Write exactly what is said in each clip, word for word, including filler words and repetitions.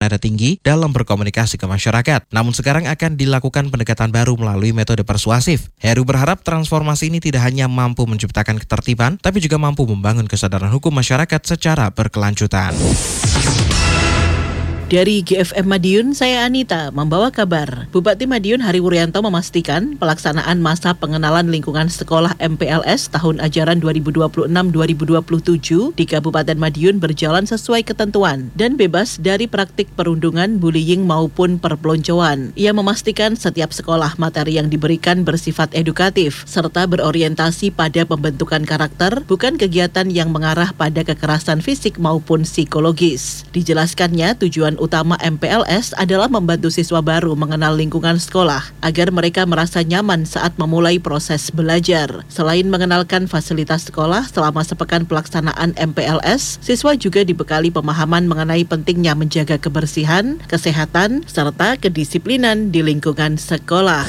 nada tinggi dalam berkomunikasi ke masyarakat. Namun sekarang akan dilakukan pendekatan baru melalui metode persuasif. Heru berharap transformasi ini tidak hanya mampu menciptakan ketertiban, tapi juga mampu membangun kesadaran hukum masyarakat secara berkelanjutan. Dari G F M Madiun, saya Anita membawa kabar. Bupati Madiun Hari Wuryanto memastikan pelaksanaan masa pengenalan lingkungan sekolah M P L S tahun ajaran dua ribu dua puluh enam dua ribu dua puluh tujuh di Kabupaten Madiun berjalan sesuai ketentuan dan bebas dari praktik perundungan, bullying maupun perpeloncoan. Ia memastikan setiap sekolah materi yang diberikan bersifat edukatif serta berorientasi pada pembentukan karakter, bukan kegiatan yang mengarah pada kekerasan fisik maupun psikologis. Dijelaskannya tujuan utama M P L S adalah membantu siswa baru mengenal lingkungan sekolah agar mereka merasa nyaman saat memulai proses belajar. Selain mengenalkan fasilitas sekolah selama sepekan pelaksanaan M P L S, siswa juga dibekali pemahaman mengenai pentingnya menjaga kebersihan, kesehatan, serta kedisiplinan di lingkungan sekolah.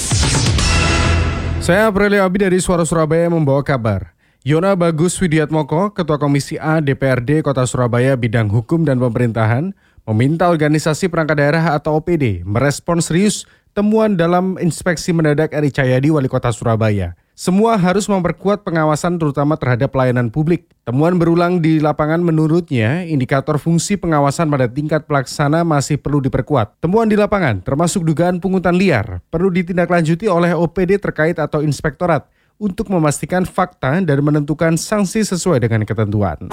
Saya Aprilia Abi dari Suara Surabaya membawa kabar. Yona Bagus Widiatmoko, Ketua Komisi A D P R D Kota Surabaya Bidang Hukum dan Pemerintahan, meminta organisasi perangkat daerah atau O P D merespon serius temuan dalam inspeksi mendadak Eri Cahyadi Wali Kota Surabaya. Semua harus memperkuat pengawasan terutama terhadap pelayanan publik. Temuan berulang di lapangan menurutnya indikator fungsi pengawasan pada tingkat pelaksana masih perlu diperkuat. Temuan di lapangan termasuk dugaan pungutan liar perlu ditindaklanjuti oleh O P D terkait atau inspektorat untuk memastikan fakta dan menentukan sanksi sesuai dengan ketentuan.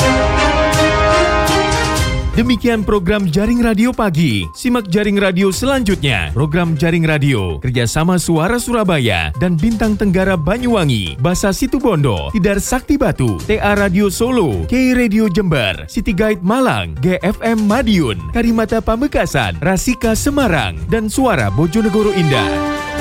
Demikian program Jaring Radio Pagi. Simak Jaring Radio selanjutnya. Program Jaring Radio kerjasama Suara Surabaya dan Bintang Tenggara Banyuwangi, Basa Situbondo, Tidar Sakti Batu, T A Radio Solo, K Radio Jember, City Guide Malang, G F M Madiun, Karimata Pamekasan, Rasika Semarang, dan Suara Bojonegoro Indah.